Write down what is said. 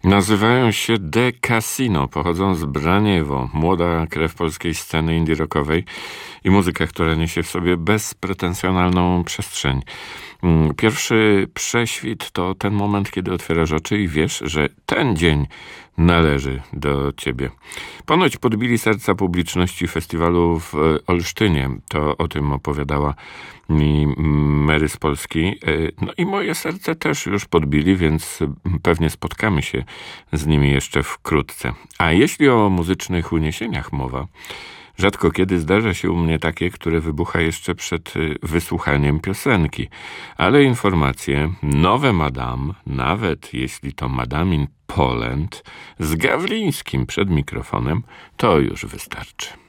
Nazywają się The Casino, pochodzą z Braniewo, młoda krew polskiej sceny indie rockowej i muzyka, która niesie w sobie bezpretensjonalną przestrzeń. Pierwszy prześwit to ten moment, kiedy otwierasz oczy i wiesz, że ten dzień należy do ciebie. Ponoć podbili serca publiczności festiwalu w Olsztynie. To o tym opowiadała mi Mary z Polski. No i moje serce też już podbili, więc pewnie spotkamy się z nimi jeszcze wkrótce. A jeśli o muzycznych uniesieniach mowa, rzadko kiedy zdarza się u mnie takie, które wybucha jeszcze przed wysłuchaniem piosenki. Ale informacje, nowe Madame, nawet jeśli to Madame in Poland, z Gawlińskim przed mikrofonem, to już wystarczy.